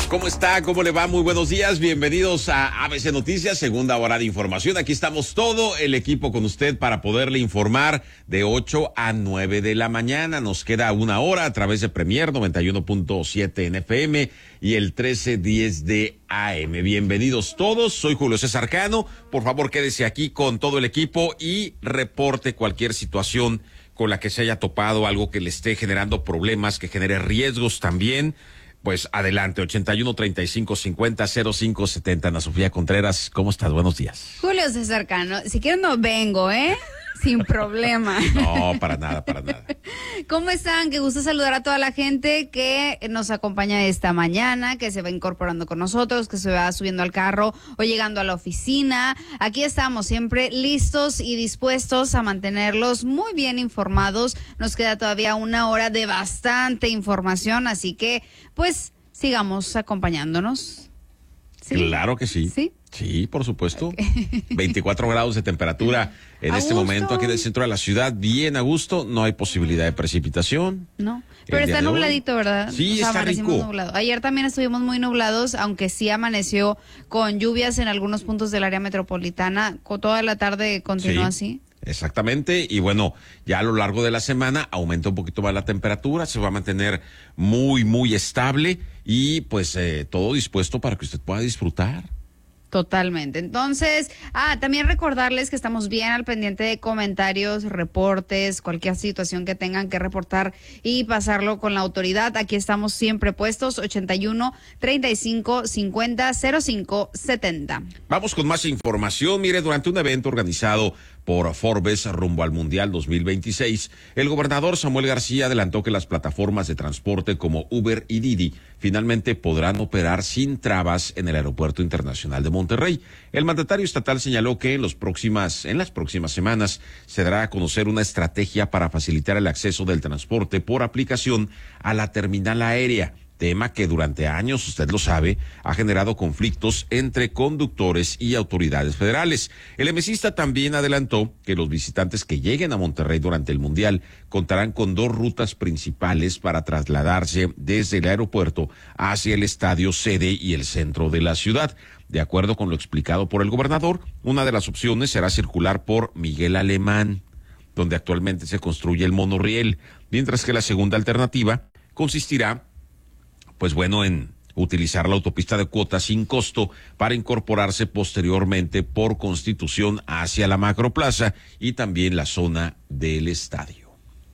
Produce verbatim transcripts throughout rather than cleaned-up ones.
¿Cómo está? ¿Cómo le va? Muy buenos días. Bienvenidos a A B C Noticias, segunda hora de información. Aquí estamos todo el equipo con usted para poderle informar de ocho a nueve de la mañana. Nos queda una hora a través de Premier noventa y uno punto siete en F M y el trece diez de A M. Bienvenidos todos. Soy Julio César Cano. Por favor, quédese aquí con todo el equipo y reporte cualquier situación con la que se haya topado, algo que le esté generando problemas, que genere riesgos también. Pues adelante, ochenta y uno, treinta y cinco, cincuenta, cero cinco setenta. Ana Sofía Contreras, ¿cómo estás? Buenos días. Julio César Cano, si quieres no vengo, ¿eh? Sin problema. No, para nada, para nada. ¿Cómo están? Qué gusto saludar a toda la gente que nos acompaña esta mañana, que se va incorporando con nosotros, que se va subiendo al carro o llegando a la oficina. Aquí estamos siempre listos y dispuestos a mantenerlos muy bien informados. Nos queda todavía una hora de bastante información, así que pues sigamos acompañándonos. ¿Sí? Claro que sí. ¿Sí? Sí, por supuesto. Okay. veinticuatro grados de temperatura en a este gusto. momento aquí en el centro de la ciudad, bien a gusto, no hay posibilidad de precipitación. No, pero está nubladito, ¿verdad? Sí, o sea, está rico. Nublado. Ayer también estuvimos muy nublados, aunque sí amaneció con lluvias en algunos puntos del área metropolitana, con toda la tarde continuó sí. así. Exactamente, y bueno, ya a lo largo de la semana aumenta un poquito más la temperatura, se va a mantener muy, muy estable y pues eh, todo dispuesto para que usted pueda disfrutar. Totalmente. Entonces, ah, también recordarles que estamos bien al pendiente de comentarios, reportes, cualquier situación que tengan que reportar y pasarlo con la autoridad. Aquí estamos siempre puestos, ochenta y uno, treinta y cinco, cincuenta, cero cinco setenta. Vamos con más información. Mire, durante un evento organizado por Forbes rumbo al Mundial dos mil veintiséis, el gobernador Samuel García adelantó que las plataformas de transporte como Uber y Didi finalmente podrán operar sin trabas en el Aeropuerto Internacional de Monterrey. El mandatario estatal señaló que en, los próximas, en las próximas semanas se dará a conocer una estrategia para facilitar el acceso del transporte por aplicación a la terminal aérea, tema que durante años, usted lo sabe, ha generado conflictos entre conductores y autoridades federales. El emesista también adelantó que los visitantes que lleguen a Monterrey durante el Mundial contarán con dos rutas principales para trasladarse desde el aeropuerto hacia el estadio sede y el centro de la ciudad. De acuerdo con lo explicado por el gobernador, una de las opciones será circular por Miguel Alemán, donde actualmente se construye el monorriel, mientras que la segunda alternativa consistirá pues bueno, en utilizar la autopista de cuota sin costo para incorporarse posteriormente por Constitución hacia la Macroplaza y también la zona del estadio.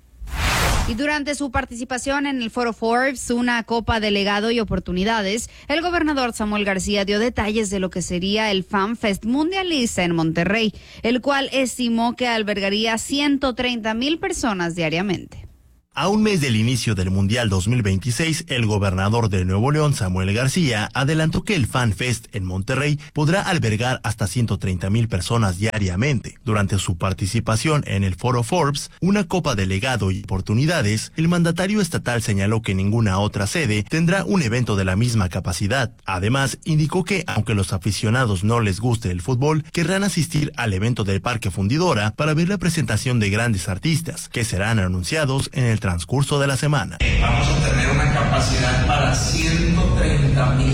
Y durante su participación en el Foro Forbes, una copa de legado y oportunidades, el gobernador Samuel García dio detalles de lo que sería el Fan Fest mundialista en Monterrey, el cual estimó que albergaría ciento treinta mil personas diariamente. A un mes del inicio del Mundial dos mil veintiséis, el gobernador de Nuevo León, Samuel García, adelantó que el Fan Fest en Monterrey podrá albergar hasta ciento treinta mil personas diariamente. Durante su participación en el Foro Forbes, una copa de legado y oportunidades, el mandatario estatal señaló que ninguna otra sede tendrá un evento de la misma capacidad. Además, indicó que, aunque los aficionados no les guste el fútbol, querrán asistir al evento del Parque Fundidora para ver la presentación de grandes artistas, que serán anunciados en el transcurso de la semana. Vamos a tener una capacidad para ciento treinta mil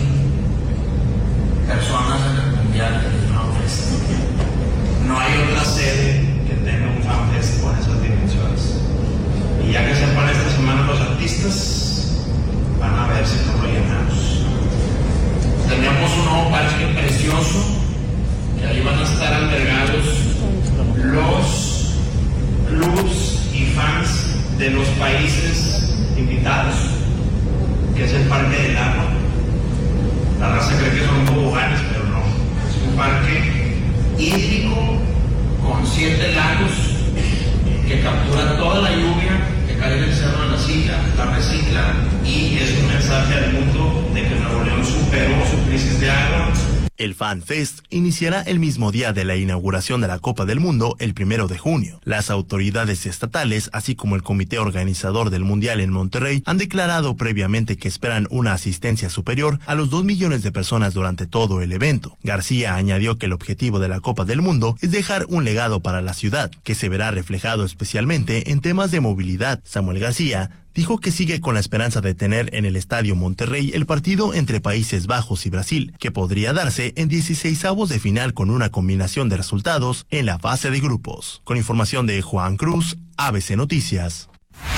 personas en el Mundial del FanFest. No hay otra sede que tenga un FanFest con esas dimensiones. Y ya que sepan esta semana los artistas, van a ver si no lo llenamos. Tenemos un nuevo parque precioso, que ahí van a estar albergados los clubs y fans de los países invitados, que es el Parque del Agua. La raza cree que son toboganes, pero no. Es un parque hídrico con siete lagos que captura toda la lluvia que cae del cerro de la silla, la recicla y es un mensaje al mundo de que Nuevo León superó su crisis de agua. El Fan Fest iniciará el mismo día de la inauguración de la Copa del Mundo, el primero de junio. Las autoridades estatales, así como el comité organizador del Mundial en Monterrey, han declarado previamente que esperan una asistencia superior a los dos millones de personas durante todo el evento. García añadió que el objetivo de la Copa del Mundo es dejar un legado para la ciudad, que se verá reflejado especialmente en temas de movilidad. Samuel García dijo que sigue con la esperanza de tener en el Estadio Monterrey el partido entre Países Bajos y Brasil, que podría darse en dieciseisavos de final con una combinación de resultados en la fase de grupos. Con información de Juan Cruz, A B C Noticias.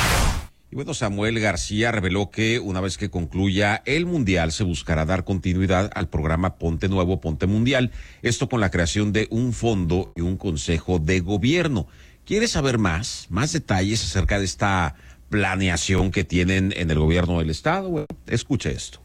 Y bueno, Samuel García reveló que una vez que concluya el Mundial se buscará dar continuidad al programa Ponte Nuevo, Ponte Mundial, esto con la creación de un fondo y un consejo de gobierno. ¿Quieres saber más, más detalles acerca de esta planeación que tienen en el gobierno del estado? Bueno, escuche esto.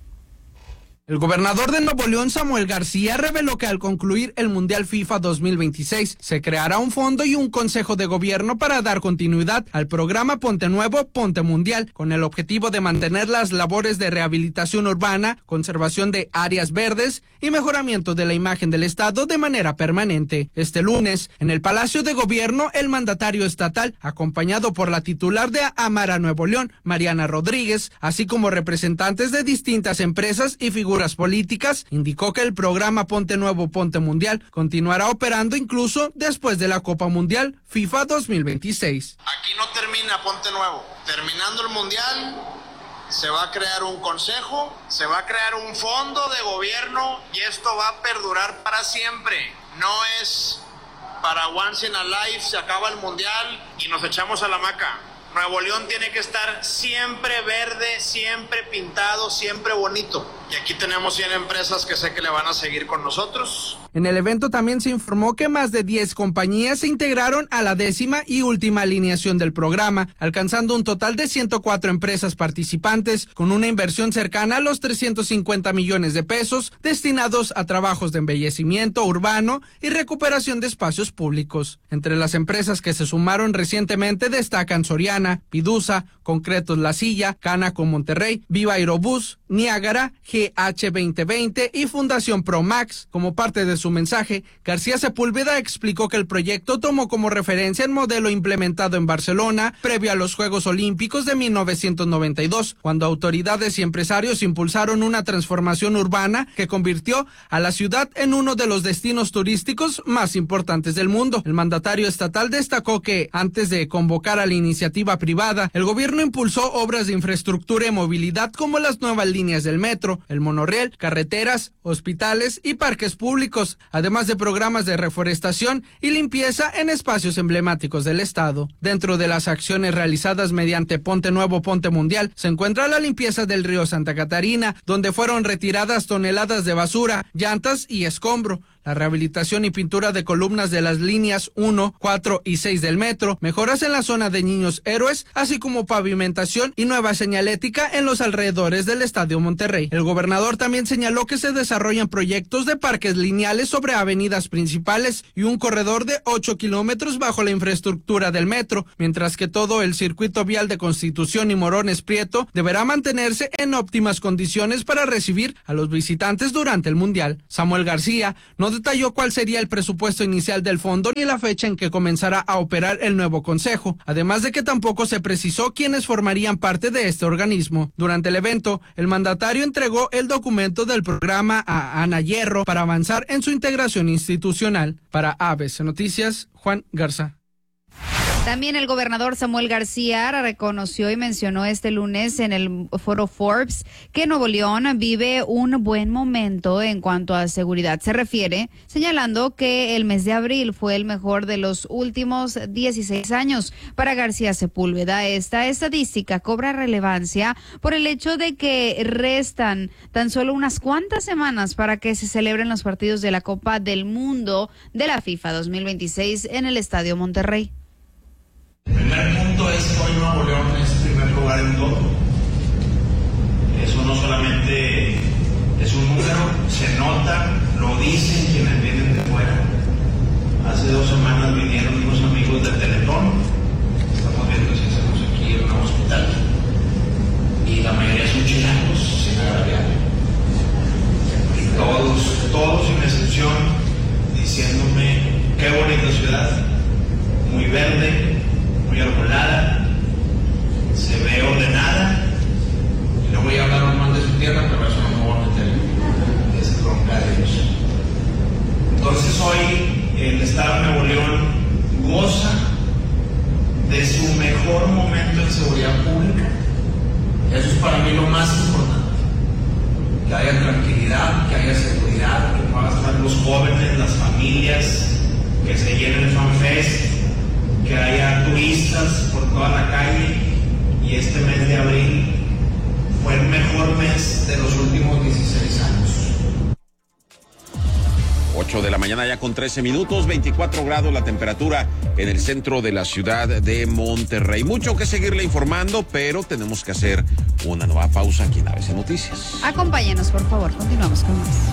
El gobernador de Nuevo León, Samuel García, reveló que al concluir el Mundial FIFA dos mil veintiséis se creará un fondo y un consejo de gobierno para dar continuidad al programa Ponte Nuevo, Ponte Mundial, con el objetivo de mantener las labores de rehabilitación urbana, conservación de áreas verdes y mejoramiento de la imagen del estado de manera permanente. Este lunes, en el Palacio de Gobierno, el mandatario estatal, acompañado por la titular de Amara Nuevo León, Mariana Rodríguez, así como representantes de distintas empresas y figuras políticas, indicó que el programa Ponte Nuevo, Ponte Mundial continuará operando incluso después de la Copa Mundial FIFA dos mil veintiséis. Aquí no termina Ponte Nuevo. Terminando el Mundial, se va a crear un consejo, se va a crear un fondo de gobierno y esto va a perdurar para siempre. No es para once in a life, se acaba el Mundial y nos echamos a la hamaca. Nuevo León tiene que estar siempre verde, siempre pintado, siempre bonito. Y aquí tenemos cien empresas que sé que le van a seguir con nosotros. En el evento también se informó que más de diez compañías se integraron a la décima y última alineación del programa, alcanzando un total de ciento cuatro empresas participantes, con una inversión cercana a los trescientos cincuenta millones de pesos destinados a trabajos de embellecimiento urbano y recuperación de espacios públicos. Entre las empresas que se sumaron recientemente destacan Soriana, Pidusa, Concretos La Silla, Canaco Monterrey, Viva Aerobús, Niágara, G H veinte veinte y Fundación Promax. Como parte de su mensaje, García Sepúlveda explicó que el proyecto tomó como referencia el modelo implementado en Barcelona previo a los Juegos Olímpicos de mil novecientos noventa y dos, cuando autoridades y empresarios impulsaron una transformación urbana que convirtió a la ciudad en uno de los destinos turísticos más importantes del mundo. El mandatario estatal destacó que, antes de convocar a la iniciativa privada, el gobierno impulsó obras de infraestructura y movilidad como las nuevas líneas del metro, el monorriel, carreteras, hospitales y parques públicos, además de programas de reforestación y limpieza en espacios emblemáticos del estado. Dentro de las acciones realizadas mediante Ponte Nuevo, Ponte Mundial, se encuentra la limpieza del río Santa Catarina, donde fueron retiradas toneladas de basura, llantas y escombro, la rehabilitación y pintura de columnas de las líneas uno, cuatro y seis del metro, mejoras en la zona de Niños Héroes, así como pavimentación y nueva señalética en los alrededores del Estadio Monterrey. El gobernador también señaló que se desarrollan proyectos de parques lineales sobre avenidas principales y un corredor de ocho kilómetros bajo la infraestructura del metro, mientras que todo el circuito vial de Constitución y Morones Prieto deberá mantenerse en óptimas condiciones para recibir a los visitantes durante el Mundial. Samuel García no detalló cuál sería el presupuesto inicial del fondo ni la fecha en que comenzará a operar el nuevo consejo, además de que tampoco se precisó quiénes formarían parte de este organismo. Durante el evento, el mandatario entregó el documento del programa a Ana Hierro para avanzar en su integración institucional. Para A B C Noticias, Juan Garza. También el gobernador Samuel García reconoció y mencionó este lunes en el foro Forbes que Nuevo León vive un buen momento en cuanto a seguridad se refiere, señalando que el mes de abril fue el mejor de los últimos dieciséis años. Para García Sepúlveda, esta estadística cobra relevancia por el hecho de que restan tan solo unas cuantas semanas para que se celebren los partidos de la Copa del Mundo de la FIFA dos mil veintiséis en el Estadio Monterrey. El primer punto es que hoy Nuevo León es primer lugar en todo. Eso no solamente es un número, se nota, lo dicen quienes vienen de fuera. Hace dos semanas vinieron unos amigos de Teletón, estamos viendo si hacemos aquí en un hospital, y la mayoría son chilangos, sin agraviar. Y todos, todos sin excepción, diciéndome qué bonita ciudad, muy verde, muy arbolada, se ve ordenada seguridad, que haya seguridad, que puedan estar los jóvenes, las familias, que se llene el FanFest, que haya turistas por toda la calle. Y este mes de abril fue el mejor mes de los últimos dieciséis años. ocho de la mañana ya con trece minutos, veinticuatro grados la temperatura en el centro de la ciudad de Monterrey. Mucho que seguirle informando, pero tenemos que hacer una nueva pausa aquí en A B C Noticias. Acompáñenos, por favor, continuamos con más.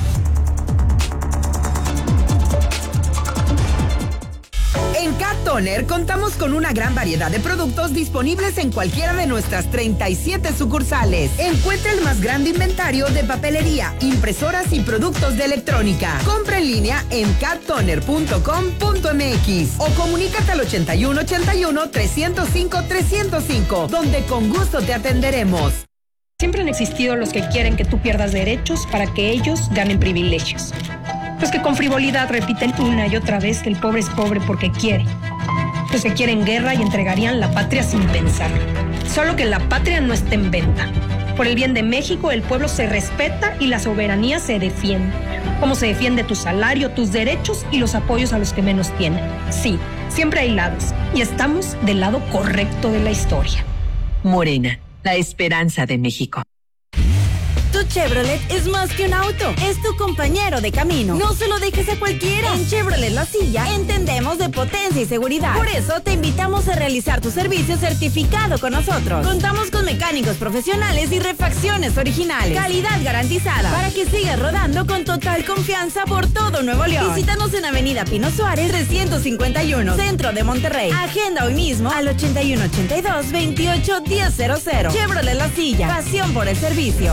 En Cat Toner contamos con una gran variedad de productos disponibles en cualquiera de nuestras treinta y siete sucursales. Encuentra el más grande inventario de papelería, impresoras y productos de electrónica. Compra en línea en cat toner punto com punto m x o comunícate al ochenta y uno ochenta y uno trescientos cinco trescientos cinco, donde con gusto te atenderemos. Siempre han existido los que quieren que tú pierdas derechos para que ellos ganen privilegios. Los que con frivolidad repiten una y otra vez que el pobre es pobre porque quiere. Los que quieren guerra y entregarían la patria sin pensar. Solo que la patria no está en venta. Por el bien de México, el pueblo se respeta y la soberanía se defiende. Como se defiende tu salario, tus derechos y los apoyos a los que menos tienen. Sí, siempre hay lados. Y estamos del lado correcto de la historia. Morena, la esperanza de México. Tu Chevrolet es más que un auto, es tu compañero de camino. No se lo dejes a cualquiera. En Chevrolet La Silla entendemos de potencia y seguridad. Por eso te invitamos a realizar tu servicio certificado con nosotros. Contamos con mecánicos profesionales y refacciones originales. Calidad garantizada para que sigas rodando con total confianza por todo Nuevo León. Visítanos en Avenida Pino Suárez trescientos cincuenta y uno, Centro de Monterrey. Agenda hoy mismo al ochenta y uno ochenta y dos veintiocho diez cero cero. Chevrolet La Silla, pasión por el servicio.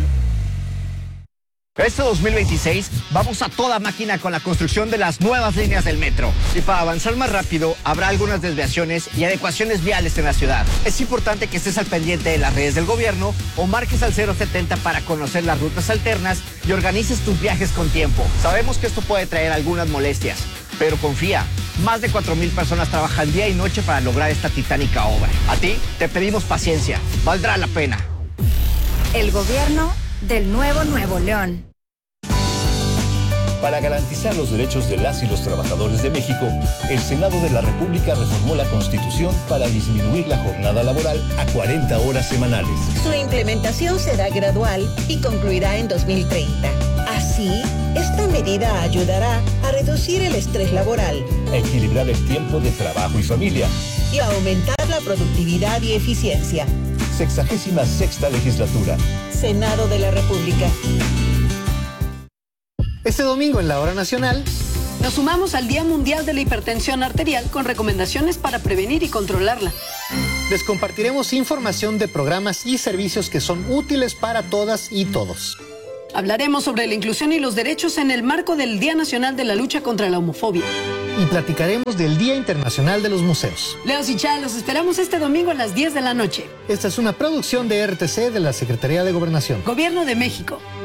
Este dos mil veintiséis vamos a toda máquina con la construcción de las nuevas líneas del metro. Y para avanzar más rápido, habrá algunas desviaciones y adecuaciones viales en la ciudad. Es importante que estés al pendiente de las redes del gobierno o marques al cero setenta para conocer las rutas alternas y organices tus viajes con tiempo. Sabemos que esto puede traer algunas molestias, pero confía. Más de cuatro mil personas trabajan día y noche para lograr esta titánica obra. A ti te pedimos paciencia. Valdrá la pena. El gobierno del nuevo Nuevo León. Para garantizar los derechos de las y los trabajadores de México, el Senado de la República reformó la Constitución para disminuir la jornada laboral a cuarenta horas semanales. Su implementación será gradual y concluirá en dos mil treinta. Así, esta medida ayudará a reducir el estrés laboral, a equilibrar el tiempo de trabajo y familia y a aumentar la productividad y eficiencia. Sexagésima sexta legislatura. Senado de la República. Este domingo en la Hora Nacional nos sumamos al Día Mundial de la Hipertensión Arterial con recomendaciones para prevenir y controlarla. Les compartiremos información de programas y servicios que son útiles para todas y todos. Hablaremos sobre la inclusión y los derechos en el marco del Día Nacional de la Lucha contra la Homofobia. Y platicaremos del Día Internacional de los Museos. Leos y Chá, los esperamos este domingo a las diez de la noche. Esta es una producción de R T C de la Secretaría de Gobernación. Gobierno de México.